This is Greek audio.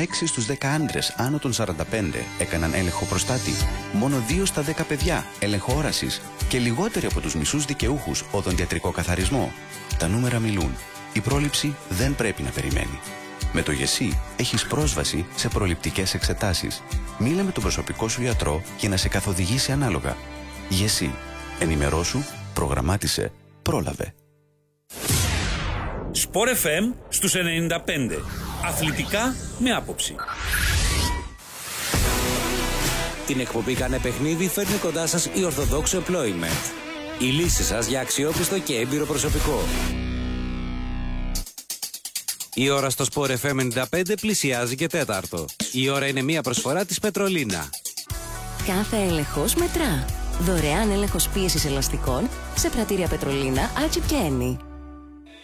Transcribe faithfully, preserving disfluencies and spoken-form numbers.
έξι στους δέκα άντρες άνω των σαράντα πέντε έκαναν έλεγχο προστάτη. Μόνο δύο στα δέκα παιδιά έλεγχο όρασης και λιγότεροι από τους μισούς δικαιούχους οδοντιατρικό καθαρισμό. Τα νούμερα μιλούν. Η πρόληψη δεν πρέπει να περιμένει. Με το ΓΕΣΥ έχεις πρόσβαση σε προληπτικές εξετάσεις. Μίλα με τον προσωπικό σου γιατρό για να σε καθοδηγήσει ανάλογα. ΓΕΣΥ. Ενημερώσου, προγραμμάτισε, πρόλαβε. Σπορ εφ εμ στους ενενήντα πέντε. Αθλητικά με άποψη. Την εκπομπή «Κάνε παιχνίδι» φέρνει κοντά σας η Orthodox Employment. Η λύση σας για αξιόπιστο και έμπειρο προσωπικό. Η ώρα στο Sport εφ εμ ενενήντα πέντε πλησιάζει και τέταρτο. Η ώρα είναι μια προσφορά της Πετρολίνα. Κάθε έλεγχος μετρά. Δωρεάν έλεγχος πίεσης ελαστικών σε πρατήρια Πετρολίνα, Άλτσιπ και Ένι.